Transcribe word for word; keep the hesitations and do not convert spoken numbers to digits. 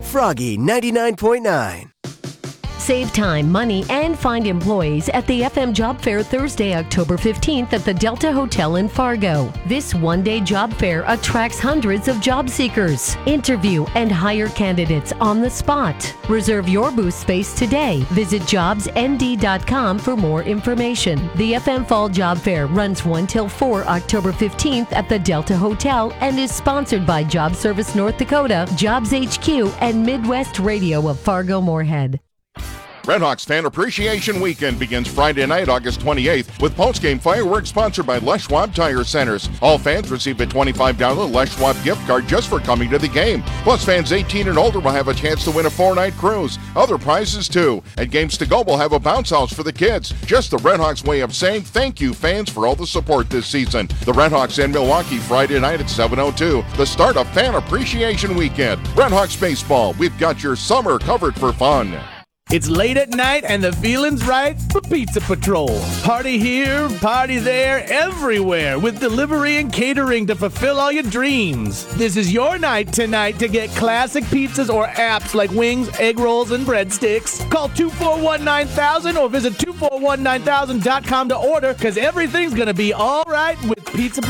Froggy ninety-nine point nine. Save time, money, and find employees at the F M Job Fair Thursday, October fifteenth at the Delta Hotel in Fargo. This one-day job fair attracts hundreds of job seekers. Interview and hire candidates on the spot. Reserve your booth space today. Visit jobs n d dot com for more information. The F M Fall Job Fair runs one till four October fifteenth at the Delta Hotel and is sponsored by Job Service North Dakota, Jobs H Q, and Midwest Radio of Fargo-Moorhead. Redhawks Fan Appreciation Weekend begins Friday night, August twenty-eighth, with post-game fireworks sponsored by Les Schwab Tire Centers. All fans receive a twenty-five dollars Les Schwab gift card just for coming to the game. Plus, fans eighteen and older will have a chance to win a four-night cruise. Other prizes, too. And Games to Go will have a bounce house for the kids. Just the Redhawks way of saying thank you, fans, for all the support this season. The Redhawks in Milwaukee Friday night at seven oh two. The start of Fan Appreciation Weekend. Redhawks Baseball, we've got your summer covered for fun. It's late at night and the feeling's right for Pizza Patrol. Party here, party there, everywhere with delivery and catering to fulfill all your dreams. This is your night tonight to get classic pizzas or apps like wings, egg rolls, and breadsticks. Call two four one nine thousand or visit two four one nine thousand dot com to order because everything's going to be all right with Pizza Patrol.